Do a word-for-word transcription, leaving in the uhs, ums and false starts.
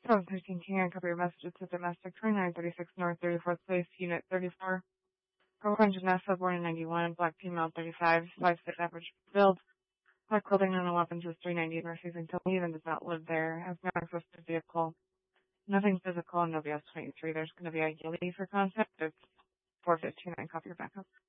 seven thirteen King, cover your messages to domestic twenty-nine thirty-six North thirty-fourth Place, Unit thirty-four. Girlfriend Janessa, born in ninety-one, black female, thirty-five, five six average build. Black clothing and no weapons is three ninety and refusing to leave and does not live there. Has no access to vehicle. Nothing physical and no B S twenty-three. There's going to be a Yuli for contact. It's four fifteen. I copy your backup.